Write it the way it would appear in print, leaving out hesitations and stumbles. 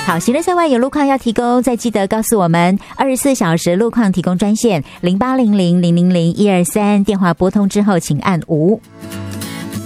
好，行人在外有路况要提供，再记得告诉我们24小时路况提供专线0800000123，电话拨通之后请按5。